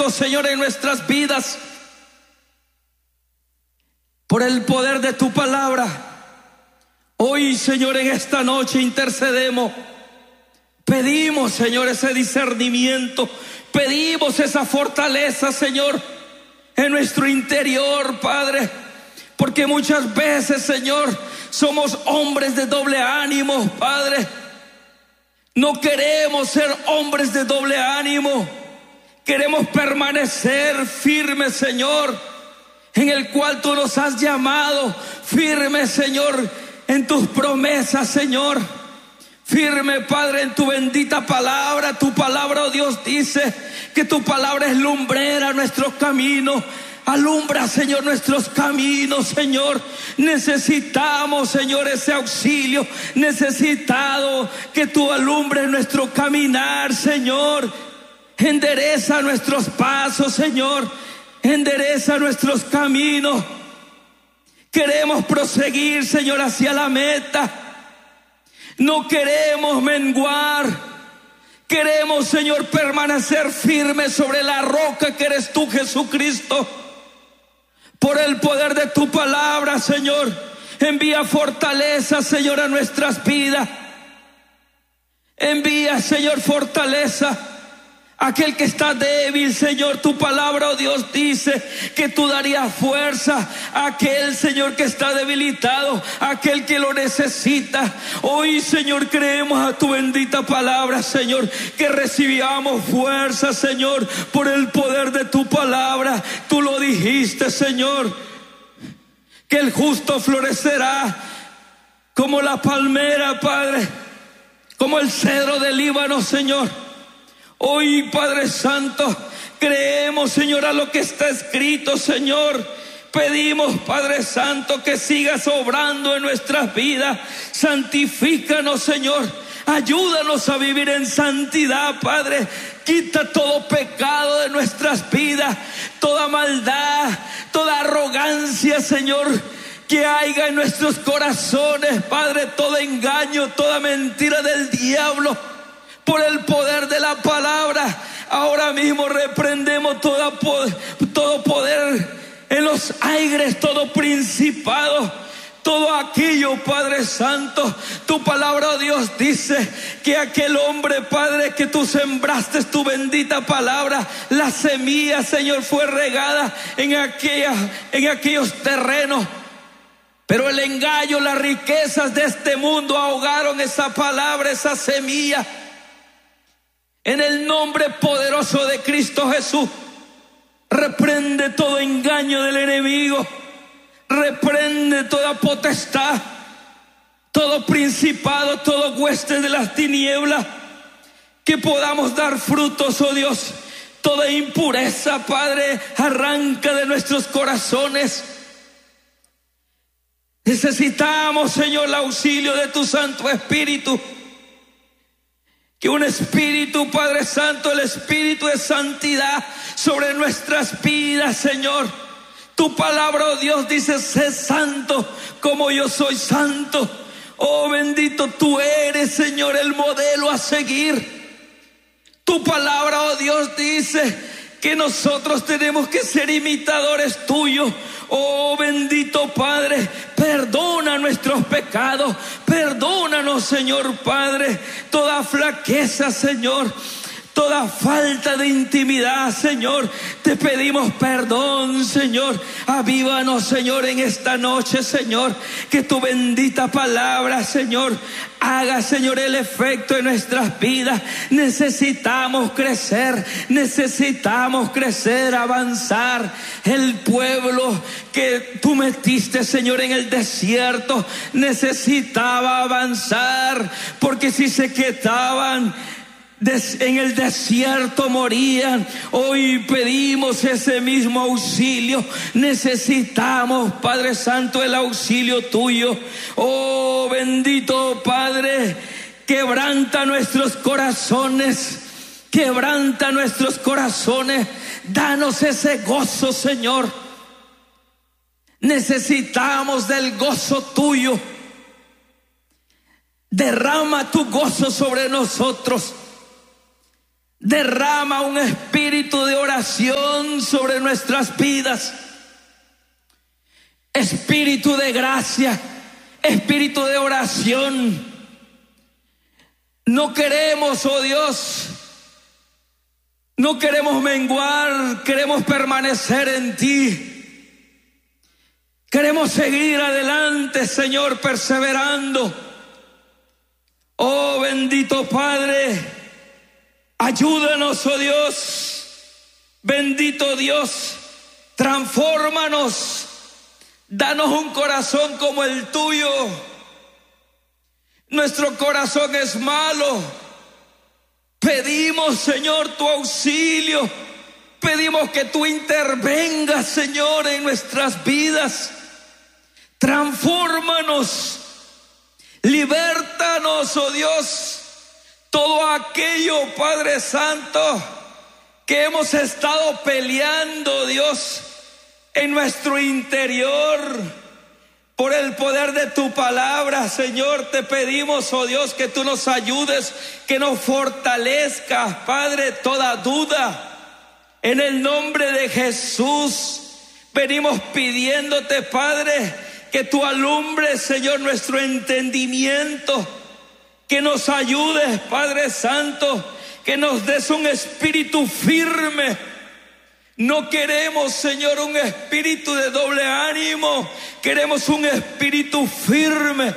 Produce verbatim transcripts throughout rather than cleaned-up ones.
efecto, Señor, en nuestras vidas. Por el poder de tu palabra, hoy, Señor, en esta noche intercedemos. Pedimos, Señor, ese discernimiento. Pedimos esa fortaleza, Señor, en nuestro interior, Padre. Porque muchas veces, Señor, somos hombres de doble ánimo, Padre. No queremos ser hombres de doble ánimo. Queremos permanecer firmes, Señor, en el cual tú nos has llamado. Firme, Señor, en tus promesas, Señor. Firme, Padre, en tu bendita palabra. Tu palabra, oh Dios, dice que tu palabra es lumbrera a nuestros caminos. Alumbra, Señor, nuestros caminos, Señor. Necesitamos, Señor, ese auxilio. Necesitado que tú alumbres nuestro caminar, Señor. Endereza nuestros pasos, Señor. Endereza nuestros caminos. Queremos proseguir, Señor, hacia la meta. No queremos menguar. Queremos, Señor, permanecer firmes sobre la roca que eres tú, Jesucristo. Por el poder de tu palabra, Señor, envía fortaleza, Señor, a nuestras vidas. Envía, Señor, fortaleza. Aquel que está débil, Señor, tu palabra, oh Dios, dice que tú darías fuerza a aquel, Señor, que está debilitado, a aquel que lo necesita. Hoy, Señor, creemos a tu bendita palabra, Señor, que recibamos fuerza, Señor, por el poder de tu palabra. Tú lo dijiste, Señor, que el justo florecerá como la palmera, Padre, como el cedro del Líbano, Señor. Hoy, Padre Santo, creemos, Señor, a lo que está escrito, Señor. Pedimos, Padre Santo, que sigas obrando en nuestras vidas. Santifícanos, Señor. Ayúdanos a vivir en santidad, Padre. Quita todo pecado de nuestras vidas, toda maldad, toda arrogancia, Señor, que haya en nuestros corazones, Padre, todo engaño, toda mentira del diablo. Por el poder de la palabra, ahora mismo reprendemos toda, todo poder en los aires, todo principado, todo aquello, Padre Santo. Tu palabra, oh Dios, dice que aquel hombre, Padre, que tú sembraste tu bendita palabra, la semilla, Señor, fue regada en, aquella, en aquellos terrenos. Pero el engaño, las riquezas de este mundo ahogaron esa palabra, esa semilla. En el nombre poderoso de Cristo Jesús, reprende todo engaño del enemigo. Reprende toda potestad, todo principado, todo hueste de las tinieblas. Que podamos dar frutos, oh Dios. Toda impureza, Padre, arranca de nuestros corazones. Necesitamos, Señor, el auxilio de tu Santo Espíritu. Que un espíritu, Padre Santo, el espíritu de santidad sobre nuestras vidas, Señor. Tu palabra, oh Dios, dice: sé santo como yo soy santo. Oh bendito tú eres, Señor, el modelo a seguir. Tu palabra, oh Dios, dice que nosotros tenemos que ser imitadores tuyos. Oh bendito Padre, perdona nuestros pecados, perdónanos, Señor Padre, toda flaqueza, Señor, toda falta de intimidad, Señor. Te pedimos perdón, Señor. Avívanos, Señor, en esta noche, Señor. Que tu bendita palabra, Señor, haga, Señor, el efecto en nuestras vidas. Necesitamos crecer, necesitamos crecer, avanzar. El pueblo que tú metiste, Señor, en el desierto necesitaba avanzar, porque si se quedaban en el desierto morían. Hoy pedimos ese mismo auxilio. Necesitamos, Padre Santo, el auxilio tuyo. Oh bendito Padre, quebranta nuestros corazones, quebranta nuestros corazones. Danos ese gozo, Señor. Necesitamos del gozo tuyo. Derrama tu gozo sobre nosotros. Derrama un espíritu de oración sobre nuestras vidas. Espíritu de gracia, espíritu de oración. No queremos, oh Dios, no queremos menguar, queremos permanecer en ti. Queremos seguir adelante, Señor, perseverando. Oh bendito Padre, ayúdanos, oh Dios. Bendito Dios, transfórmanos. Danos un corazón como el tuyo. Nuestro corazón es malo. Pedimos, Señor, tu auxilio. Pedimos que tú intervengas, Señor, en nuestras vidas. Transfórmanos, libértanos, oh Dios, todo aquello, Padre Santo, que hemos estado peleando, Dios, en nuestro interior. Por el poder de tu palabra, Señor, te pedimos, oh Dios, que tú nos ayudes, que nos fortalezcas, Padre, toda duda. En el nombre de Jesús, venimos pidiéndote, Padre, que tú alumbres, Señor, nuestro entendimiento, que nos ayudes, Padre Santo, que nos des un espíritu firme. No queremos, Señor, un espíritu de doble ánimo, queremos un espíritu firme.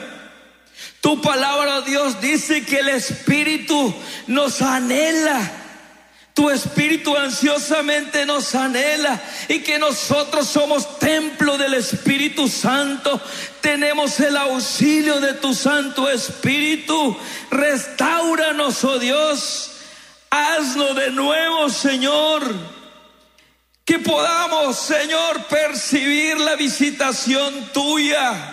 Tu palabra, Dios, dice que el espíritu nos anhela. Tu espíritu ansiosamente nos anhela, y que nosotros somos templo del Espíritu Santo. Tenemos el auxilio de tu Santo Espíritu. Restáuranos, oh Dios. Hazlo de nuevo, Señor. Que podamos, Señor, percibir la visitación tuya.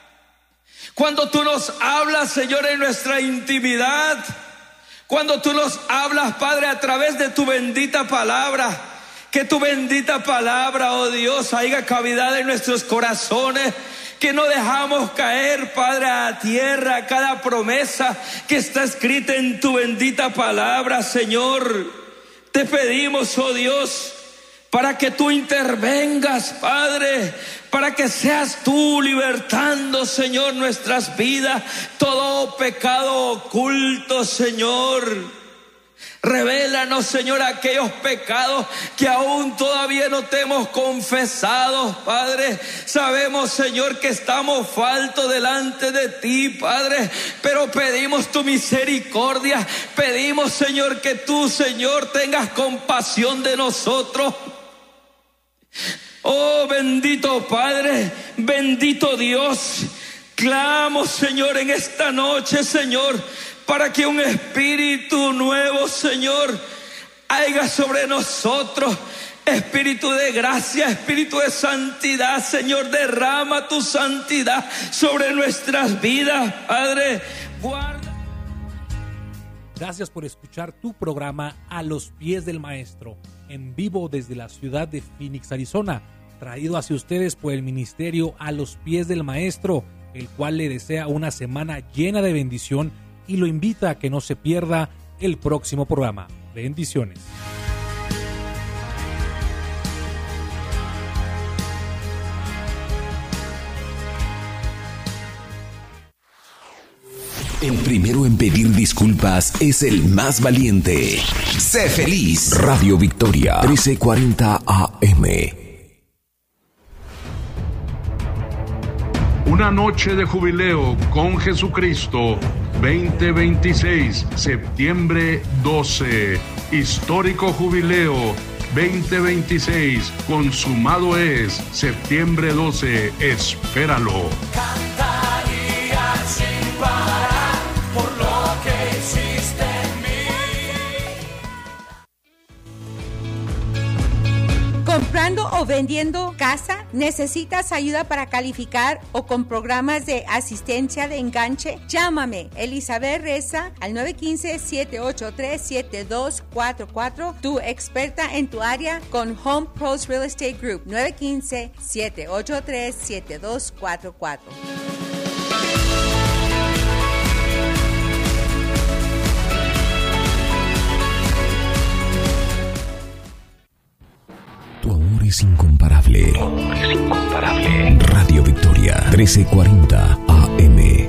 Cuando tú nos hablas, Señor, en nuestra intimidad. Cuando tú nos hablas, Padre, a través de tu bendita palabra. Que tu bendita palabra, oh Dios, haya cavidad en nuestros corazones. Que no dejamos caer, Padre, a tierra cada promesa que está escrita en tu bendita palabra, Señor. Te pedimos, oh Dios, para que tú intervengas, Padre, para que seas tú libertando, Señor, nuestras vidas, todo pecado oculto, Señor. Revélanos, Señor, aquellos pecados que aún todavía no te hemos confesado, Padre. Sabemos, Señor, que estamos faltos delante de ti, Padre, pero pedimos tu misericordia. Pedimos, Señor, que tú, Señor, tengas compasión de nosotros. Oh bendito Padre, bendito Dios, clamo, Señor, en esta noche, Señor, para que un espíritu nuevo, Señor, haya sobre nosotros. Espíritu de gracia, espíritu de santidad, Señor, derrama tu santidad sobre nuestras vidas, Padre. Guarda. Gracias por escuchar tu programa A los Pies del Maestro, en vivo desde la ciudad de Phoenix, Arizona, traído hacia ustedes por el ministerio A los Pies del Maestro, el cual le desea una semana llena de bendición y lo invita a que no se pierda el próximo programa. Bendiciones. El primero en pedir disculpas es el más valiente. Sé feliz. Radio Victoria, trece cuarenta A M. Una noche de jubileo con Jesucristo, veinte veintiséis, septiembre doce. Histórico jubileo veinte veintiséis, consumado es, septiembre doce. Espéralo. Cantaría sin parar por lo que hiciste en mí. ¿Comprando o vendiendo casa? ¿Necesitas ayuda para calificar o con programas de asistencia de enganche? Llámame, Elizabeth Reza, al nueve uno cinco, siete ocho tres, siete dos cuatro cuatro, tu experta en tu área con Home Pros Real Estate Group, nueve uno cinco, siete ocho tres, siete dos cuatro cuatro. es incomparable. Tu amor es incomparable. Radio Victoria, trece cuarenta A M.